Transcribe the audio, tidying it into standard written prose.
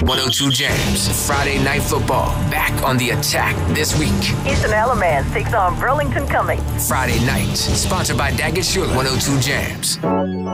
102 Jams. Friday Night Football back on the attack this week. Eastern Alamance takes on Burlington Cummings. Friday night, sponsored by Daggett Shirley 102 Jams.